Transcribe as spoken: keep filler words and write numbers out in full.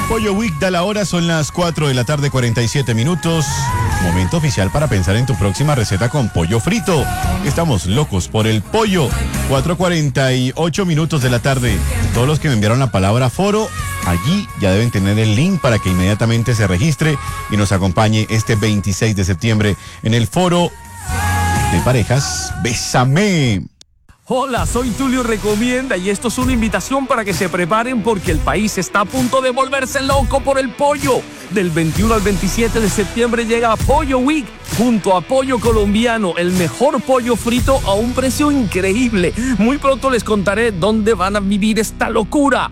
Pollo Week da la hora, son las cuatro de la tarde, cuarenta y siete minutos. Momento oficial para pensar en tu próxima receta con pollo frito. Estamos locos por el pollo. cuatro cuarenta y ocho minutos de la tarde. Todos los que me enviaron la palabra foro, allí ya deben tener el link para que inmediatamente se registre y nos acompañe este veintiséis de septiembre en el foro de parejas Bésame. Hola, soy Tulio Recomienda y esto es una invitación para que se preparen porque el país está a punto de volverse loco por el pollo. Del veintiuno al veintisiete de septiembre llega Pollo Week junto a Pollo Colombiano, el mejor pollo frito a un precio increíble. Muy pronto les contaré dónde van a vivir esta locura.